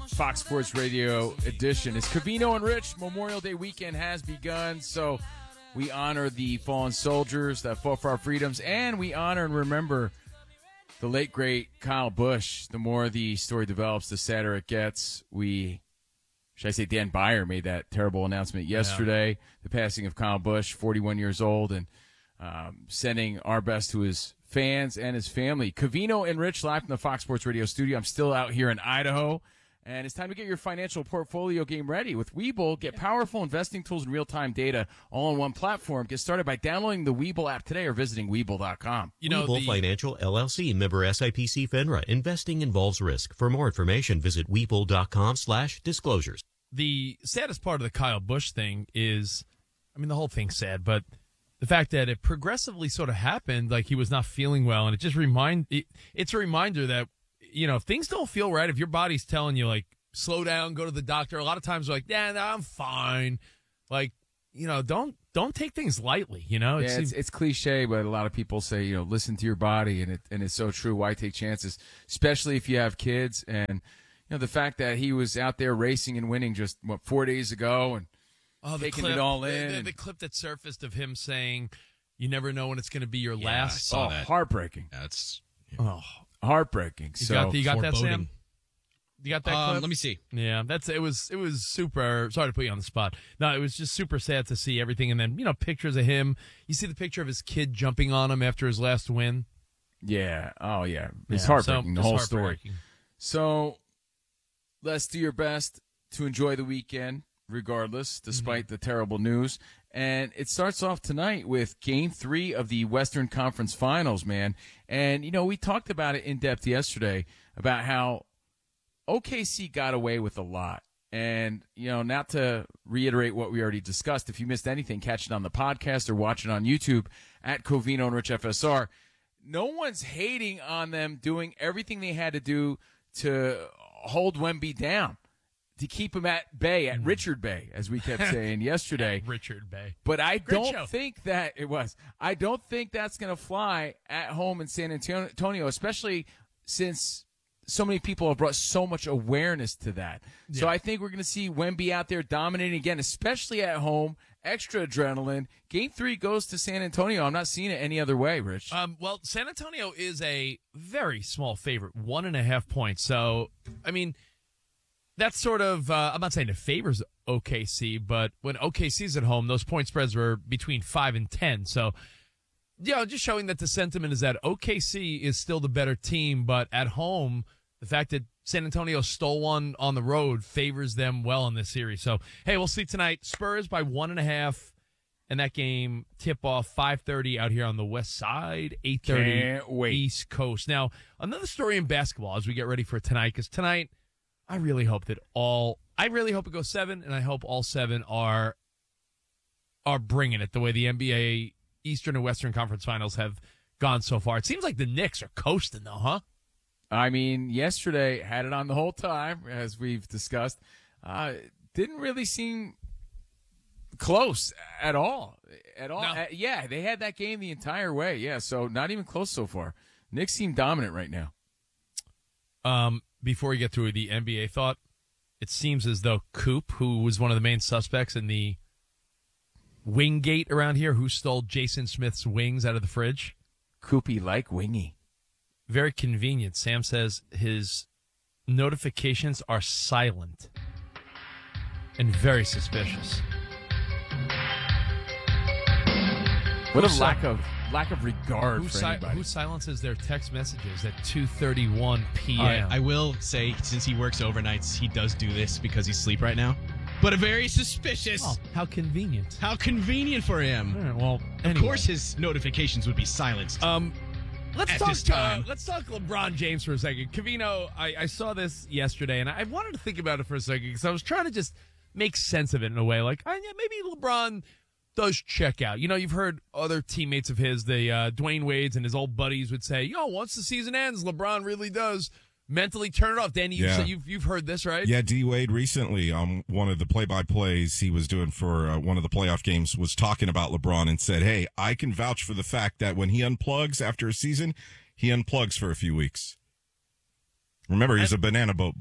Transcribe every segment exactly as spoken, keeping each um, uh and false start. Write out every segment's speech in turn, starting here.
Fox Sports Radio edition. It's Covino and Rich. Memorial Day weekend has begun, so we honor the fallen soldiers that fought for our freedoms, and we honor and remember the late, great Kyle Busch. The more the story develops, the sadder it gets. We, should I say, Dan Beyer made that terrible announcement yesterday, yeah. The passing of Kyle Busch, forty-one years old, and um, sending our best to his fans and his family. Covino and Rich live from the Fox Sports Radio studio. I'm still out here in Idaho, and it's time to get your financial portfolio game ready. With Webull, get powerful investing tools and real-time data all on one platform. Get started by downloading the Webull app today or visiting Webull dot com. You know, Webull the... Financial, L L C, member S I P C FINRA. Investing involves risk. For more information, visit Webull dot com slash disclosures. The saddest part of the Kyle Busch thing is, I mean, the whole thing's sad, but the fact that it progressively sort of happened, like he was not feeling well, and it just remind it, it's a reminder that, you know, if things don't feel right, if your body's telling you, like, slow down, go to the doctor, a lot of times we're like, yeah, no, I'm fine. Like, you know, don't don't take things lightly, you know? It's, yeah, it's, it's cliche, but a lot of people say, you know, listen to your body, and it and it's so true. Why take chances, especially if you have kids? And, you know, the fact that he was out there racing and winning just, what, four days ago, and Oh, the taking clip, it all in. The, the, the clip that surfaced of him saying, you never know when it's going to be your yeah, last. I saw oh, that. Heartbreaking. That's yeah. oh, heartbreaking. You so got, the, you got that, foreboding. Sam? You got that um, clip? Let me see. Yeah, that's it was it was super. Sorry to put you on the spot. No, it was just super sad to see everything, and then, you know, pictures of him. You see the picture of his kid jumping on him after his last win. Yeah. Oh, yeah. It's yeah, heartbreaking. So, the whole it's story. So let's do your best to enjoy the weekend, regardless, despite mm-hmm. the terrible news. And it starts off tonight with Game three of the Western Conference Finals, man. And, you know, we talked about it in depth yesterday about how O K C got away with a lot. And, you know, not to reiterate what we already discussed, if you missed anything, catch it on the podcast or watch it on YouTube at Covino and Rich F S R. No one's hating on them doing everything they had to do to hold Wemby down, to keep him at bay, at Richard Bay, as we kept saying yesterday. Richard Bay. But I Great don't show. think that it was. I don't think that's going to fly at home in San Antonio, especially since so many people have brought so much awareness to that. Yeah. So I think we're going to see Wemby out there dominating again, especially at home. Extra adrenaline. Game three goes to San Antonio. I'm not seeing it any other way, Rich. Um, well, San Antonio is a very small favorite, one and a half points. So, I mean, that's sort of, uh, I'm not saying it favors O K C, but when O K C's at home, those point spreads were between five and ten. So, you know, just showing that the sentiment is that O K C is still the better team, but at home, the fact that San Antonio stole one on the road favors them well in this series. So, hey, we'll see tonight. Spurs by one and a half, and that game tip off five thirty out here on the west side, eight thirty East Coast. Now, another story in basketball as we get ready for tonight, because tonight, I really hope that all, I really hope it goes seven, and I hope all seven are, are bringing it the way the N B A Eastern and Western Conference Finals have gone so far. It seems like the Knicks are coasting, though, huh? I mean, yesterday had it on the whole time, as we've discussed. Uh, didn't really seem close at all. At all. No. Uh, yeah, they had that game the entire way. Yeah, so not even close so far. Knicks seem dominant right now. Um, before we get through the N B A thought, it seems as though Coop, who was one of the main suspects in the Wingate around here, who stole Jason Smith's wings out of the fridge. Coopy like wingy. Very convenient. Sam says his notifications are silent and very suspicious. What Who's a lack of lack of regard who for si- anybody. Who silences their text messages at two thirty-one p.m.? All right, I will say, since he works overnights, he does do this because he's asleep right now. But a very suspicious. Oh, how convenient. How convenient for him. All right, well, of anyway. course his notifications would be silenced. Um, let's At talk. this time. Uh, let's talk LeBron James for a second. Covino, I, I saw this yesterday, and I wanted to think about it for a second because I was trying to just make sense of it in a way. Like, uh, yeah, maybe LeBron does check out. You know, you've heard other teammates of his, the uh, Dwayne Wade's and his old buddies would say, "Yo, once the season ends, LeBron really does mentally turn it off." Danny, you've, Yeah. you've you've heard this, right? Yeah, D Wade recently on one of the play-by-plays he was doing for uh, one of the playoff games was talking about LeBron and said, "Hey, I can vouch for the fact that when he unplugs after a season, he unplugs for a few weeks." Remember, he's and, a banana boat boy.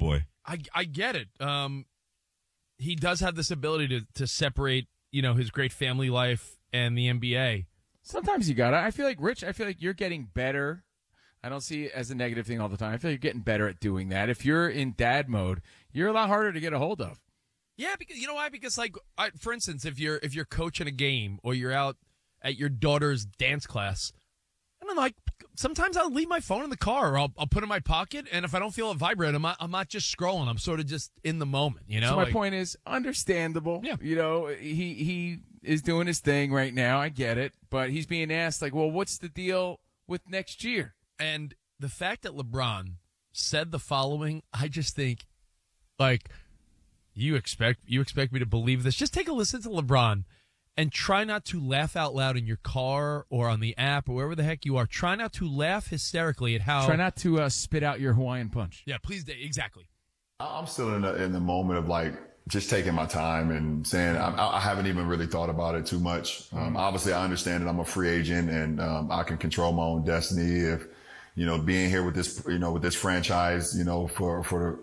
I I get it. Um, he does have this ability to to separate, you know, his great family life and the N B A. Sometimes you gotta. I feel like, Rich, I feel like you're getting better. I don't see it as a negative thing all the time. I feel like you're getting better at doing that. If you're in dad mode, you're a lot harder to get a hold of. Yeah, because you know why? Because like, I, for instance, if you're if you're coaching a game or you're out at your daughter's dance class, and I'm like, sometimes I'll leave my phone in the car, or I'll I'll put it in my pocket, and if I don't feel it vibrate, I'm not I'm not just scrolling. I'm sort of just in the moment, you know. So my like, point is understandable. Yeah. You know, he he is doing his thing right now. I get it, but he's being asked like, well, what's the deal with next year? And the fact that LeBron said the following, I just think, like, you expect you expect me to believe this? Just take a listen to LeBron. And try not to laugh out loud in your car or on the app or wherever the heck you are. Try not to laugh hysterically at how. Try not to uh, spit out your Hawaiian punch. Yeah, please. Exactly. I'm still in the, in the moment of like just taking my time and saying I, I haven't even really thought about it too much. Um, obviously, I understand that I'm a free agent and um, I can control my own destiny. If you know, being here with this, you know, with this franchise, you know, for for